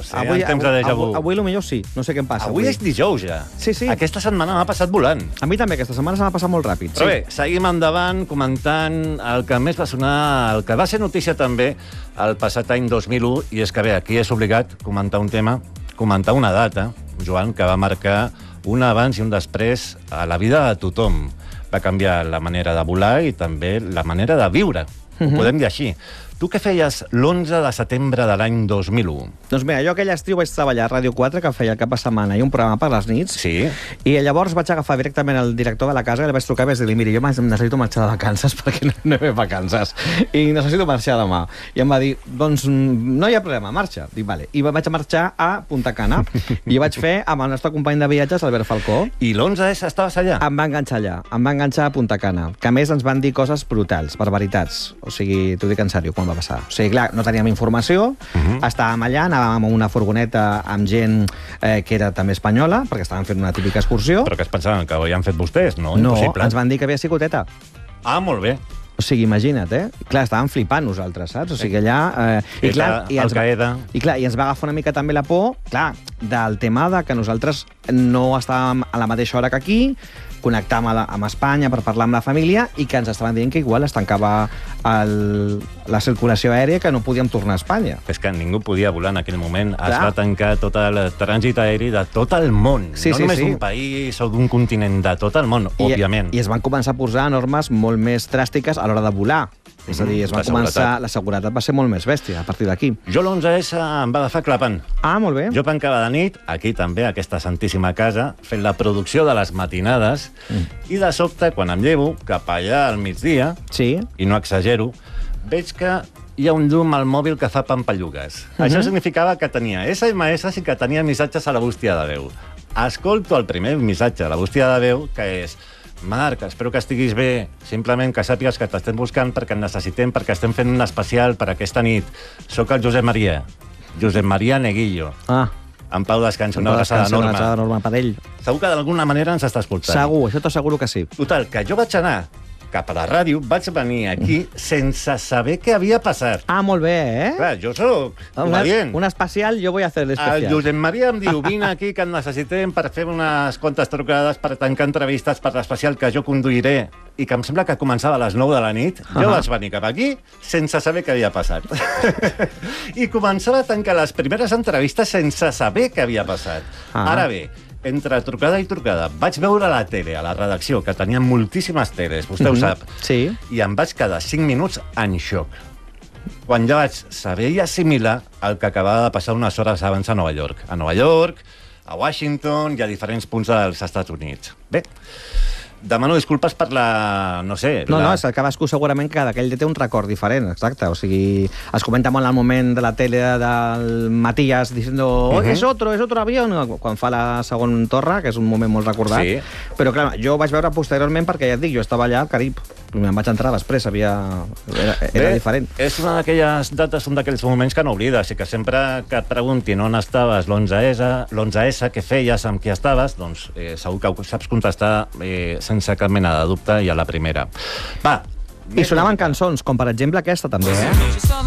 en temps de déjà vu. Avui potser sí, no sé què em passa. Avui és dijous, ja. Sí, sí. Aquesta setmana m'ha passat volant. A mi també, aquesta setmana se m'ha passat molt ràpid. Però bé, seguim endavant comentant el que més va sonar, el que va ser notícia també el passat any 2001, i és que bé, aquí és obligat comentar un tema, comentar una data, Joan, que va marcar un abans i un després a la vida de tothom. Va canviar la manera de volar i també la manera de viure. Ho podem dir així. Tu què feies l'11 de setembre de l'any 2001? Doncs mira, jo aquell estiu vaig treballar a Ràdio 4, que feia cap de setmana, i un programa per les nits. Sí. I llavors vaig agafar directament el director de la casa i li vaig trucar i vaig dir-li, miri, jo necessito marxar de vacances perquè no he fet vacances. I necessito marxar demà. I em va dir, doncs no hi ha problema, marxa. Dic, vale. I vaig marxar a Punta Cana. I ho vaig fer amb el nostre company de viatges, Albert Falcó. I l'11S estaves allà? Em va enganxar allà. Em va enganxar a Punta Cana. Que a més ens van dir coses brutals, barbaritats. O sigui, t'ho dic en sèrio, quan va passar. O sigui, clar, no teníem informació, estàvem allà, anàvem amb una furgoneta amb gent que era també espanyola, perquè estàvem fent una típica excursió. Però que es pensaven que ho havien fet vostès, no? No, Impossible. ens van dir que havia sigut ETA. Ah, molt bé. O sigui, imagina't, Clar, estàvem flipant nosaltres, saps? O sigui, allà... Al-Qaeda... I clar, i ens va agafar una mica també la por, clar, del tema de que nosaltres no estàvem a la mateixa hora que aquí, connectàvem amb Espanya per parlar amb la família i que ens estaven dient que igual es tancava la circulació aèria, que no podíem tornar a Espanya. És que ningú podia volar en aquell moment. Clar. Es va tancar tot el trànsit aeri de tot el món. Sí, no només d'un país o d'un continent, de tot el món, òbviament. I es van començar a posar normes molt més dràstiques a l'hora de volar. És a dir, la seguretat va ser molt més bèstia a partir d'aquí. Jo l'11S em va agafar clapant. Ah, molt bé. Jo pencava de nit, aquí també, a aquesta santíssima casa, fent la producció de les matinades, i de sobte, quan em llevo, cap allà al migdia, i no exagero, veig que hi ha un llum al mòbil que fa pampallugues. Això significava que tenia SMS i que tenia missatges a la bústia de veu. Escolto el primer missatge a la bústia de veu, que és: Marc, espero que estiguis bé. Simplement que sàpigues que t'estem buscant perquè et necessitem, perquè estem fent un especial per aquesta nit. Soc el Josep Maria. Josep Maria Neguillo. En pau descansi, una abraçada enorme. Una abraçada enorme per ell. Segur que d'alguna manera ens està escoltant. Segur, això t'asseguro que sí. Total, que jo vaig anar cap a la ràdio, vaig venir aquí sense saber què havia passat. Ah, molt bé, Clar, jo soc obedient. Un especial, jo vull fer l'especial. El Josep Maria em diu, vine aquí que et necessitem per fer unes quantes trucades, per tancar entrevistes per l'especial que jo conduiré, i que em sembla que començava a les 9 de la nit. Jo vaig venir cap aquí sense saber què havia passat. I començava a tancar les primeres entrevistes sense saber què havia passat. Ara bé, entre trucada i trucada, vaig veure la tele a la redacció, que tenia moltíssimes teles, vostè ho sap, i em vaig quedar 5 minuts en xoc. Quan ja vaig saber i assimilar el que acabava de passar unes hores abans a Nova York. A Nova York, a Washington i a diferents punts dels Estats Units. Bé, demano disculpes per la... no sé... No, és que cadascú segurament cada aquell té un record diferent, exacte. O sigui, es comenta molt el moment de la tele del Matías dient és otro avión, quan fa la segon torre, que és un moment molt recordat. Sí. Però, clar, jo ho vaig veure posteriorment perquè, ja et dic, jo estava allà al Carib. Em vaig entrar després, era diferent. És una d'aquelles dates, un d'aquells moments que no oblides, i que sempre que et preguntin on estaves l'11S, què feies, amb qui estaves, doncs segur que ho saps contestar sense cap mena de dubte i a la primera. Va. I sonaven cançons, com per exemple aquesta també,